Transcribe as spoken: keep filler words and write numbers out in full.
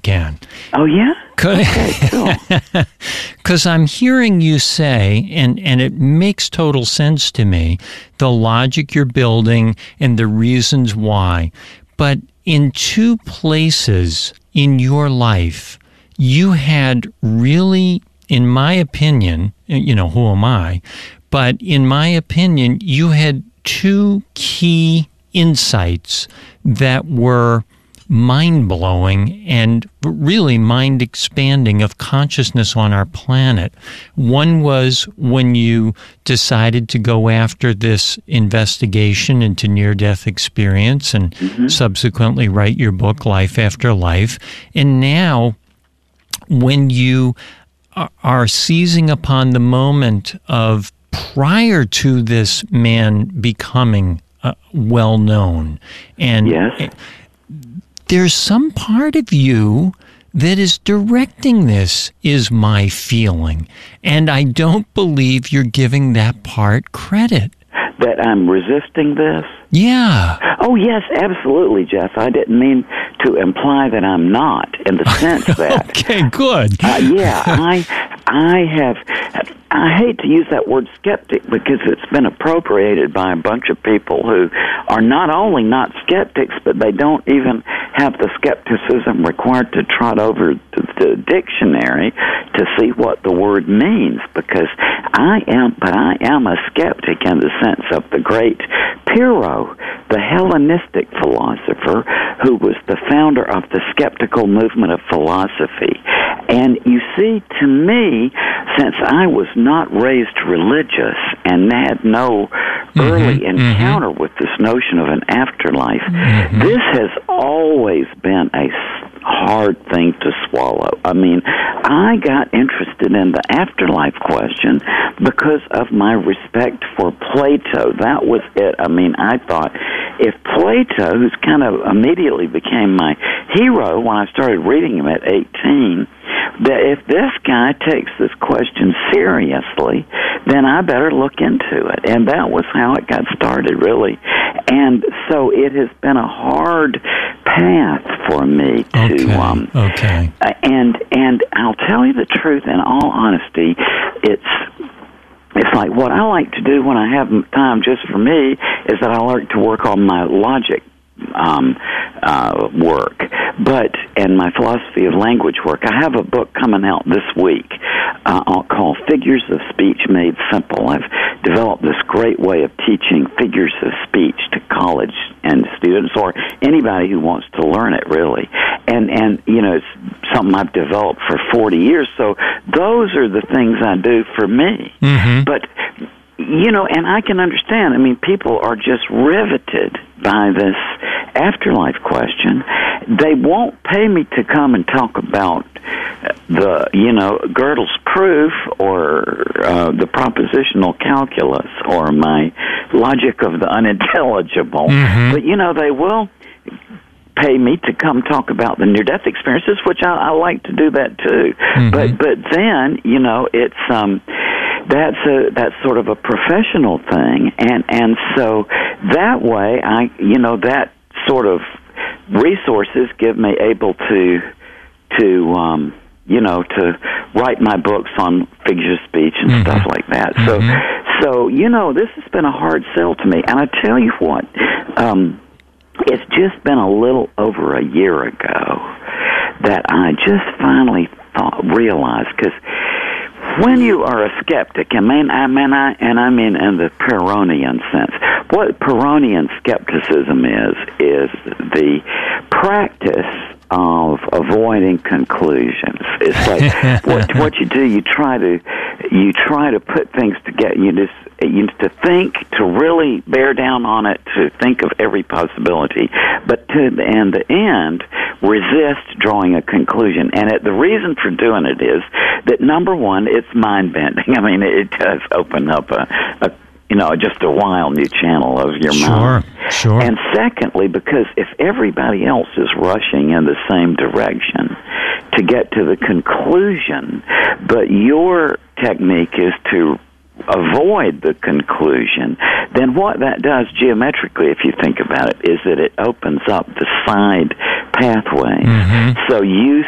can. Oh, yeah? Because I'm hearing you say, and, and it makes total sense to me, the logic you're building and the reasons why. But in two places in your life, you had really, in my opinion, you know, who am I? But in my opinion, you had two key insights that were mind-blowing and really mind-expanding of consciousness on our planet. One was when you decided to go after this investigation into near-death experience and mm-hmm. subsequently write your book, Life After Life. And now, when you are seizing upon the moment of prior to this man becoming uh, well-known, and yes. there's some part of you that is directing this, is my feeling. And I don't believe you're giving that part credit. That I'm resisting this? Yeah. Oh, yes, absolutely, Jeff. I didn't mean to imply that I'm not, in the sense that... Okay, good. uh, yeah, I, I have... I hate to use that word skeptic because it's been appropriated by a bunch of people who are not only not skeptics, but they don't even have the skepticism required to trot over to the dictionary to see what the word means. Because I am, but I am a skeptic in the sense of the great Pyrrho, the Hellenistic philosopher who was the founder of the skeptical movement of philosophy. And you see, to me, since I was not raised religious and had no mm-hmm, early encounter mm-hmm. with this notion of an afterlife, mm-hmm. this has always been a hard thing to swallow. I mean, I got interested in the afterlife question because of my respect for Plato. That was it. I mean, I thought if Plato, who's kind of immediately became my hero when I started reading him at eighteen, that if this guy takes this question seriously, then I better look into it. And that was how it got started, really. And so it has been a hard path for me to... Okay, um, okay. Uh, and, and I'll tell you the truth, in all honesty, it's... It's like what I like to do when I have time just for me is that I like to work on my logic um, uh, work, but and my philosophy of language work. I have a book coming out this week uh, called Figures of Speech Made Simple. I've developed this great way of teaching figures of speech to college and students or anybody who wants to learn it, really. And, and you know, it's something I've developed for forty years, so those are the things I do for me. Mm-hmm. But, you know, and I can understand, I mean, people are just riveted by this afterlife question. They won't pay me to come and talk about the, you know, Gödel's proof or uh, the propositional calculus or my logic of the unintelligible. Mm-hmm. But, you know, they will pay me to come talk about the near-death experiences, which I, I like to do that too. Mm-hmm. But but then, you know, it's um, that's a that's sort of a professional thing, and and so that way, I you know that sort of resources give me able to to um, you know to write my books on figures of speech and mm-hmm. stuff like that. Mm-hmm. So so you know this has been a hard sell to me, and I tell you what. Um, It's just been a little over a year ago that I just finally thought, realized, because when you are a skeptic, I mean, I mean, I, and I mean in the Pyrrhonian sense, what Pyrrhonian skepticism is, is the practice of avoiding conclusions. It's like what what you do. You try to you try to put things together. You just you to think, to really bear down on it, to think of every possibility, but to in the end resist drawing a conclusion. And it, the reason for doing it is that number one, it's mind bending. I mean, it does open up a, a you know, just a wild new channel of your sure, mind. Sure. And secondly, because if everybody else is rushing in the same direction to get to the conclusion, but your technique is to avoid the conclusion, then what that does geometrically, if you think about it, is that it opens up the side pathways. Mm-hmm. So you